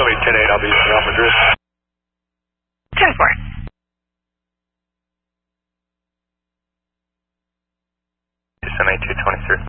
me 10-8, I'll be in Real Madrid. 10-4. Houston 8223.